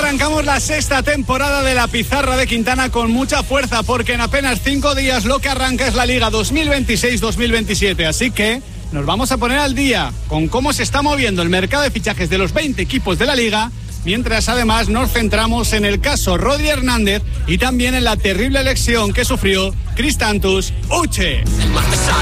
arrancamos la sexta temporada de La Pizarra de Quintana con mucha fuerza, porque en apenas 5 días lo que arranca es la Liga 2026-2027. Así que nos vamos a poner al día con cómo se está moviendo el mercado de fichajes de los 20 equipos de la Liga, mientras además nos centramos en el caso Rodri Hernández y también en la terrible lesión que sufrió Kristantus Uche.